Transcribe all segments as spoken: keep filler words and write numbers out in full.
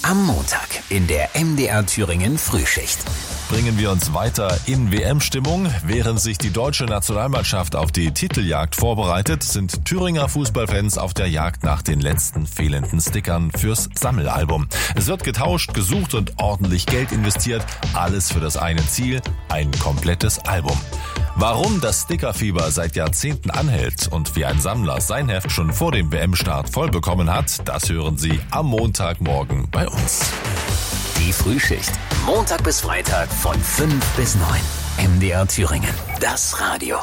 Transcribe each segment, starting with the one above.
Am Montag in der M D R Thüringen Frühschicht. Bringen wir uns weiter in W M-Stimmung. Während sich die deutsche Nationalmannschaft auf die Titeljagd vorbereitet, sind Thüringer Fußballfans auf der Jagd nach den letzten fehlenden Stickern fürs Sammelalbum. Es wird getauscht, gesucht und ordentlich Geld investiert. Alles für das eine Ziel, ein komplettes Album. Warum das Stickerfieber seit Jahrzehnten anhält und wie ein Sammler sein Heft schon vor dem W M-Start voll bekommen hat, das hören Sie am Montagmorgen bei uns. Die Frühschicht. Montag bis Freitag von fünf bis neun. M D R Thüringen. Das Radio.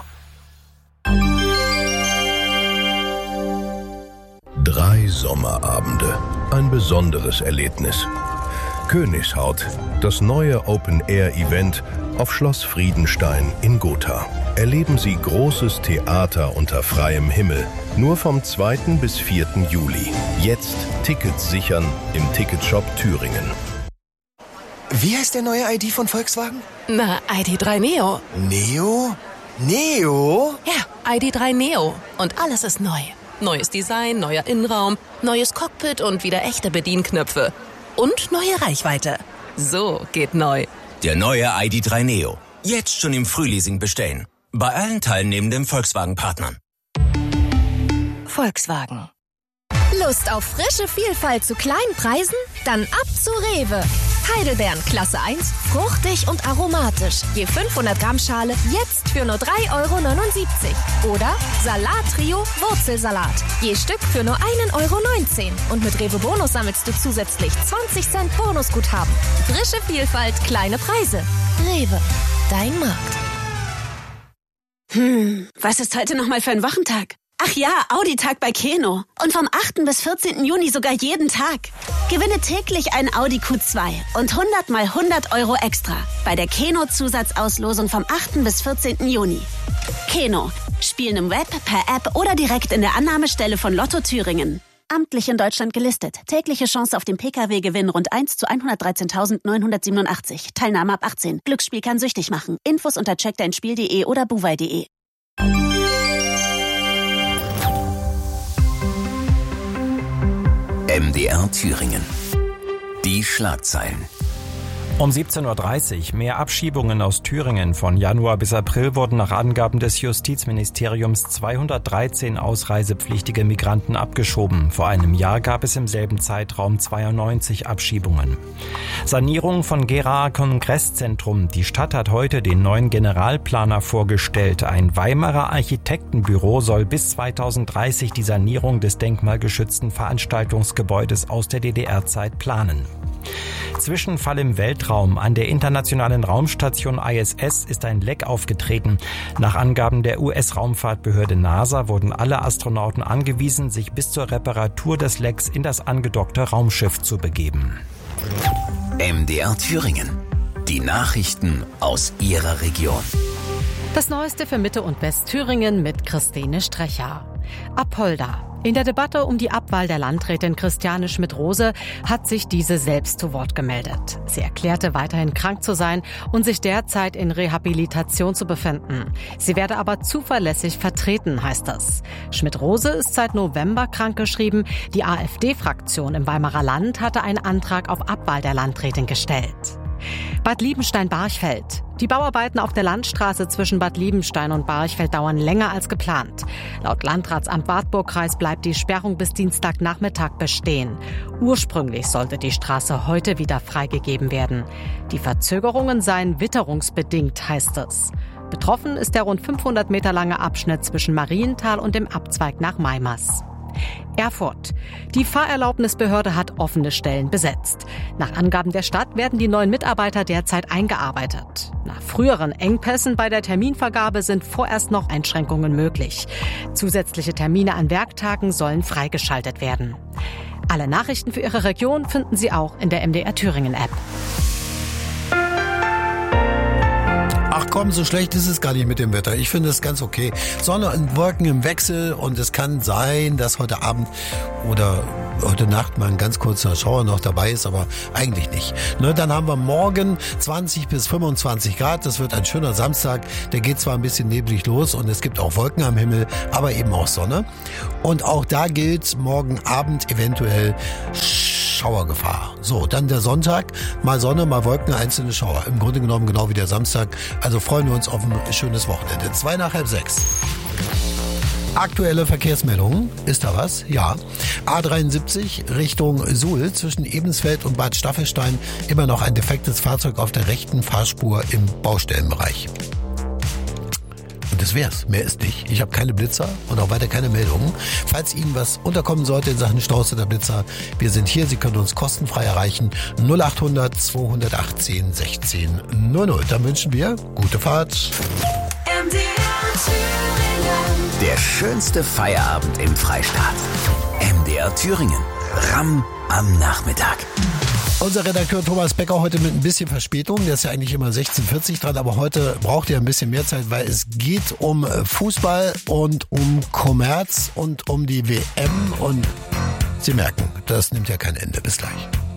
Drei Sommerabende. Ein besonderes Erlebnis. Königshaut. Das neue Open-Air-Event auf Schloss Friedenstein in Gotha. Erleben Sie großes Theater unter freiem Himmel. Nur vom zweiten bis vierten Juli. Jetzt Tickets sichern im Ticketshop Thüringen. Wie heißt der neue I D von Volkswagen? Na, I D drei Neo. Neo? Neo? Ja, I D drei Neo. Und alles ist neu. Neues Design, neuer Innenraum, neues Cockpit und wieder echte Bedienknöpfe. Und neue Reichweite. So geht neu. Der neue I D drei Neo. Jetzt schon im Frühleasing bestellen. Bei allen teilnehmenden Volkswagen-Partnern. Volkswagen. Lust auf frische Vielfalt zu kleinen Preisen? Dann ab zu Rewe. Heidelbeeren Klasse eins, fruchtig und aromatisch. Je fünfhundert Gramm Schale jetzt für nur drei Euro neunundsiebzig. Oder Salat-Trio Wurzelsalat. Je Stück für nur ein Euro neunzehn. Und mit Rewe Bonus sammelst du zusätzlich zwanzig Cent Bonusguthaben. Frische Vielfalt, kleine Preise. Rewe, dein Markt. Hm, was ist heute nochmal für ein Wochentag? Ach ja, Audi-Tag bei Keno. Und vom achten bis vierzehnten Juni sogar jeden Tag. Gewinne täglich ein Audi Q zwei und hundert mal hundert Euro extra bei der Keno-Zusatzauslosung vom achten bis vierzehnten Juni. Keno. Spielen im Web, per App oder direkt in der Annahmestelle von Lotto Thüringen. Amtlich in Deutschland gelistet. Tägliche Chance auf den P K W-Gewinn rund eins zu hundertdreizehntausendneunhundertsiebenundachtzig. Teilnahme ab achtzehn. Glücksspiel kann süchtig machen. Infos unter check dein spiel punkt de oder buwei punkt de. M D R Thüringen. Die Schlagzeilen. Um siebzehn Uhr dreißig. Mehr Abschiebungen aus Thüringen. Von Januar bis April wurden nach Angaben des Justizministeriums zweihundertdreizehn ausreisepflichtige Migranten abgeschoben. Vor einem Jahr gab es im selben Zeitraum zweiundneunzig Abschiebungen. Sanierung von Geraer Kongresszentrum. Die Stadt hat heute den neuen Generalplaner vorgestellt. Ein Weimarer Architektenbüro soll bis zweitausenddreißig die Sanierung des denkmalgeschützten Veranstaltungsgebäudes aus der D D R-Zeit planen. Zwischenfall im Weltraum. An der internationalen Raumstation I S S ist ein Leck aufgetreten. Nach Angaben der U S-Raumfahrtbehörde NASA wurden alle Astronauten angewiesen, sich bis zur Reparatur des Lecks in das angedockte Raumschiff zu begeben. M D R Thüringen. Die Nachrichten aus Ihrer Region. Das Neueste für Mitte- und Westthüringen mit Christine Strecher. Apolda. In der Debatte um die Abwahl der Landrätin Christiane Schmidt-Rose hat sich diese selbst zu Wort gemeldet. Sie erklärte, weiterhin krank zu sein und sich derzeit in Rehabilitation zu befinden. Sie werde aber zuverlässig vertreten, heißt es. Schmidt-Rose ist seit November krankgeschrieben. Die AfD-Fraktion im Weimarer Land hatte einen Antrag auf Abwahl der Landrätin gestellt. Bad Liebenstein-Barchfeld. Die Bauarbeiten auf der Landstraße zwischen Bad Liebenstein und Barchfeld dauern länger als geplant. Laut Landratsamt Wartburgkreis bleibt die Sperrung bis Dienstagnachmittag bestehen. Ursprünglich sollte die Straße heute wieder freigegeben werden. Die Verzögerungen seien witterungsbedingt, heißt es. Betroffen ist der rund fünfhundert Meter lange Abschnitt zwischen Marienthal und dem Abzweig nach Maimers. Erfurt. Die Fahrerlaubnisbehörde hat offene Stellen besetzt. Nach Angaben der Stadt werden die neuen Mitarbeiter derzeit eingearbeitet. Nach früheren Engpässen bei der Terminvergabe sind vorerst noch Einschränkungen möglich. Zusätzliche Termine an Werktagen sollen freigeschaltet werden. Alle Nachrichten für Ihre Region finden Sie auch in der M D R Thüringen App. Ach komm, so schlecht ist es gar nicht mit dem Wetter. Ich finde es ganz okay. Sonne und Wolken im Wechsel und es kann sein, dass heute Abend oder heute Nacht mal ein ganz kurzer Schauer noch dabei ist, aber eigentlich nicht. Ne, dann haben wir morgen zwanzig bis fünfundzwanzig Grad. Das wird ein schöner Samstag. Der geht zwar ein bisschen neblig los und es gibt auch Wolken am Himmel, aber eben auch Sonne. Und auch da gilt morgen Abend eventuell Schauergefahr. So, dann der Sonntag, mal Sonne, mal Wolken, einzelne Schauer. Im Grunde genommen genau wie der Samstag. Also freuen wir uns auf ein schönes Wochenende. Zwei nach halb sechs. Aktuelle Verkehrsmeldungen. Ist da was? Ja. A dreiundsiebzig Richtung Suhl zwischen Ebensfeld und Bad Staffelstein. Immer noch ein defektes Fahrzeug auf der rechten Fahrspur im Baustellenbereich. Und das wär's. Mehr ist nicht. Ich habe keine Blitzer und auch weiter keine Meldungen. Falls Ihnen was unterkommen sollte in Sachen Staus oder Blitzer, wir sind hier. Sie können uns kostenfrei erreichen. null acht hundert zweihundertachtzehn sechzehn null null. Dann wünschen wir gute Fahrt. Der schönste Feierabend im Freistaat. M D R Thüringen. Ramm am Nachmittag. Unser Redakteur Thomas Becker heute mit ein bisschen Verspätung. Der ist ja eigentlich immer sechzehn Uhr vierzig dran, aber heute braucht er ein bisschen mehr Zeit, weil es geht um Fußball und um Kommerz und um die W M. Und Sie merken, das nimmt ja kein Ende. Bis gleich.